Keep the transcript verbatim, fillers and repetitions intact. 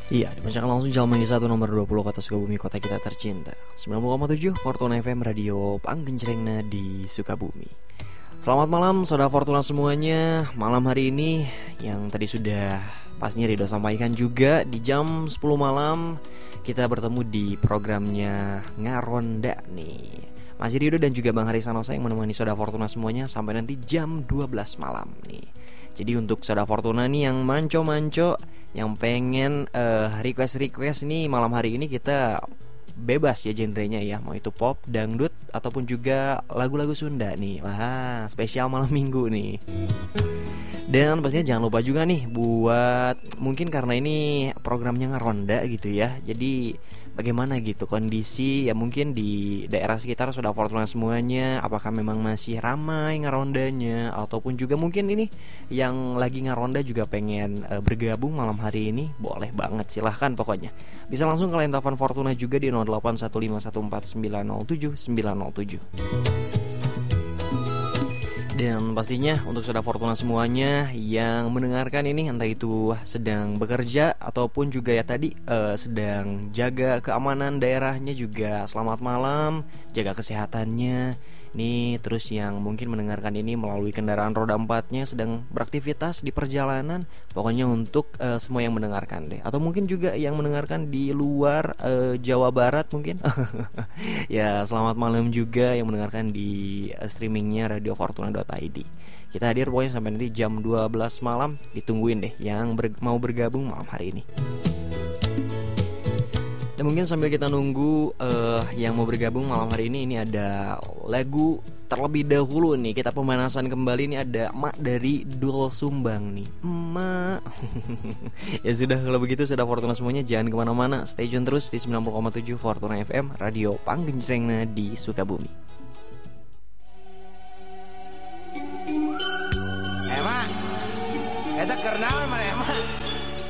Iya, dibacakan langsung Jalan Mangga satu nomor dua puluh Kota Sukabumi, kota kita tercinta. sembilan puluh koma tujuh Fortuna F M, radio panggencerengna di Sukabumi. Selamat malam saudara Fortuna semuanya. Malam hari ini yang tadi sudah pastinya Rido sampaikan juga, di jam sepuluh malam kita bertemu di programnya Ngaronda nih. Masih Rido dan juga Bang Haris Sanosa yang menemani saudara Fortuna semuanya sampai nanti jam dua belas malam nih. Jadi untuk saudara Fortuna nih yang manco-manco, yang pengen uh, request-request nih, malam hari ini kita bebas ya genrenya ya, mau itu pop, dangdut, ataupun juga lagu-lagu Sunda nih. Wah, spesial malam minggu nih. Dan pastinya jangan lupa juga nih buat, mungkin karena ini programnya ngeronda gitu ya, jadi bagaimana gitu kondisi ya mungkin di daerah sekitar sudah Fortuna semuanya, apakah memang masih ramai ngerondanya, ataupun juga mungkin ini yang lagi ngeronda juga pengen uh, bergabung malam hari ini, boleh banget, silahkan pokoknya. Bisa langsung ke line telepon Fortuna juga di nol delapan satu lima satu empat sembilan nol tujuh sembilan nol tujuh. Dan pastinya untuk saudara Fortuna semuanya yang mendengarkan ini, entah itu sedang bekerja ataupun juga ya tadi uh, sedang jaga keamanan daerahnya juga, selamat malam, jaga kesehatannya. Nih terus yang mungkin mendengarkan ini melalui kendaraan roda empatnya sedang beraktivitas di perjalanan, pokoknya untuk uh, semua yang mendengarkan deh. Atau mungkin juga yang mendengarkan di luar uh, Jawa Barat mungkin. Ya selamat malam juga yang mendengarkan di uh, streamingnya radio fortuna dot i d. Kita hadir pokoknya sampai nanti jam dua belas malam. Ditungguin deh yang ber- mau bergabung malam hari ini. Dan mungkin sambil kita nunggu uh, yang mau bergabung malam hari ini, ini ada lagu terlebih dahulu nih. Kita pemanasan kembali nih, ada Emak dari Dul Sumbang nih. Emak. Ya sudah, kalau begitu sudah Fortuna semuanya, jangan kemana-mana, stay tune terus di sembilan puluh koma tujuh Fortuna F M, radio panggencerengna di Sukabumi. Emak, eta keur naon mana Emak?